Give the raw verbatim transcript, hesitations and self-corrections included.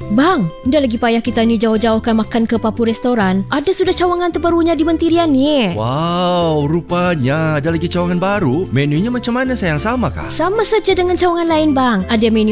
Bang, dah lagi payah kita ni jauh-jauhkan makan ke Papua restoran. Ada sudah cawangan terbarunya di Mentirian ni. Wow, rupanya ada lagi cawangan baru. Menunya macam mana sayang, sama kah? Sama saja dengan cawangan lain bang. Ada menu